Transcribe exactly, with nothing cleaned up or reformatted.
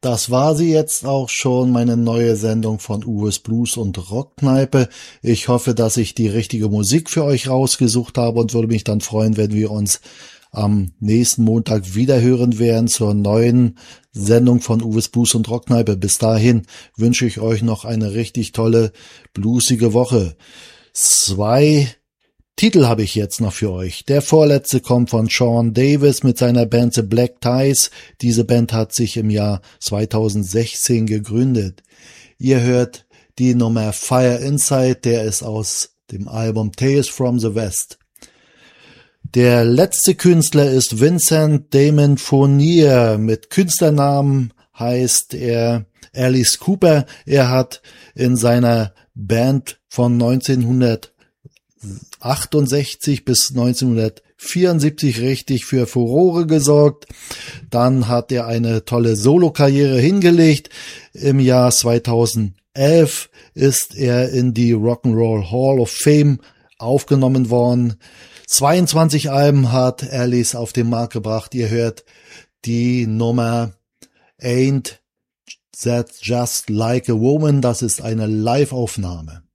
Das war sie jetzt auch schon, meine neue Sendung von Uwes Blues und Rockkneipe. Ich hoffe, dass ich die richtige Musik für euch rausgesucht habe und würde mich dann freuen, wenn wir uns am nächsten Montag wieder hören werden zur neuen Sendung von Uwes Blues und Rockkneipe. Bis dahin wünsche ich euch noch eine richtig tolle, bluesige Woche. Zwei Titel habe ich jetzt noch für euch. Der vorletzte kommt von Sean Davis mit seiner Band The Black Ties. Diese Band hat sich im Jahr zweitausendsechzehn gegründet. Ihr hört die Nummer Fire Inside, der ist aus dem Album Tales from the West. Der letzte Künstler ist Vincent Damon Fournier. Mit Künstlernamen heißt er Alice Cooper. Er hat in seiner Band von neunzehnhundertachtundsechzig bis neunzehnhundertvierundsiebzig richtig für Furore gesorgt. Dann hat er eine tolle Solokarriere hingelegt. Im Jahr zweitausendelf ist er in die Rock'n'Roll Hall of Fame aufgenommen worden. zweiundzwanzig Alben hat Alice auf den Markt gebracht. Ihr hört die Nummer Ain't That Just Like a Woman. Das ist eine Live-Aufnahme.